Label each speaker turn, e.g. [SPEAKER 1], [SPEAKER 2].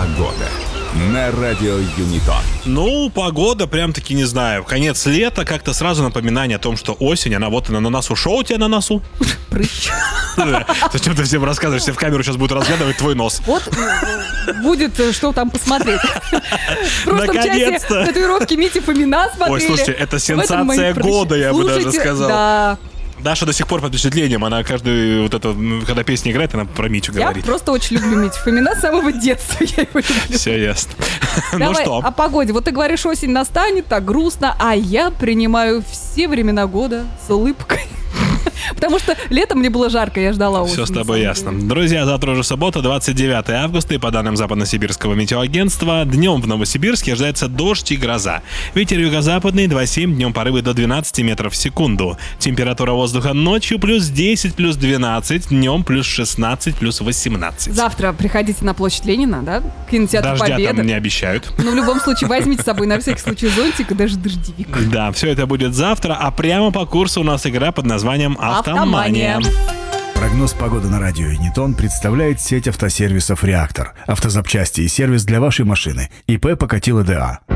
[SPEAKER 1] Погода на радио Юнитон.
[SPEAKER 2] Ну, погода, прям-таки не знаю. Конец лета, как-то сразу напоминание о том, что осень, она вот она на носу. Шо у тебя на носу?
[SPEAKER 3] Прыщ.
[SPEAKER 2] Зачем ты всем рассказываешь? Все в камеру сейчас будут разглядывать твой нос.
[SPEAKER 3] Вот будет что там посмотреть. В прошлом часе татуировки Мити Фомина смотрели.
[SPEAKER 2] Ой, слушайте, это сенсация года, я бы даже сказал.
[SPEAKER 3] Да.
[SPEAKER 2] Даша до сих пор под впечатлением. Она каждую вот это, когда песня играет, она про Митю говорит.
[SPEAKER 3] Я просто очень люблю Митю Фомина с самого детства. Я его люблю.
[SPEAKER 2] Все ясно.
[SPEAKER 3] Давай
[SPEAKER 2] Ну что?
[SPEAKER 3] о погоде. Вот ты говоришь, осень настанет, так грустно, а я принимаю все времена года с улыбкой. Потому что летом мне было жарко, я ждала осени.
[SPEAKER 2] Все с тобой ясно. Друзья, завтра уже суббота, 29 августа, и по данным Западно-Сибирского метеоагентства, днем в Новосибирске ожидается дождь и гроза. Ветер юго-западный 2,7, днем порывы до 12 метров в секунду. Температура воздуха ночью плюс 10, плюс 12, днем плюс 16, плюс 18.
[SPEAKER 3] Завтра приходите на площадь Ленина, да? К кинотеатру
[SPEAKER 2] Дождя
[SPEAKER 3] Победа.
[SPEAKER 2] там не обещают.
[SPEAKER 3] Но в любом случае возьмите с собой на всякий случай зонтик и даже дождевик.
[SPEAKER 2] Да, все это будет завтра, а прямо по курсу у нас игра под названием «Автомания».
[SPEAKER 4] Прогноз погоды на радио Юнитон представляет сеть автосервисов «Реактор». Автозапчасти и сервис для вашей машины. ИП Покатило ДА.